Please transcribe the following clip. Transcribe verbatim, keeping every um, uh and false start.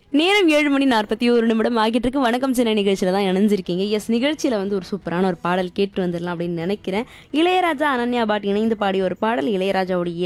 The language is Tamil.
நேரம் ஏழு மணி நாற்பத்தி ஒரு நிமிடம் ஆகிட்டு இருக்கு. வணக்கம் சென்னை நிகழ்ச்சியில தான் இணைஞ்சிருக்கீங்க. எஸ், நிகழ்ச்சியில வந்து ஒரு சூப்பரான ஒரு பாடல் கேட்டு வந்துடலாம் அப்படின்னு நினைக்கிறேன். இளையராஜா, அனன்யா பாட் இணைந்து பாடிய ஒரு பாடல். இளையராஜாவுடைய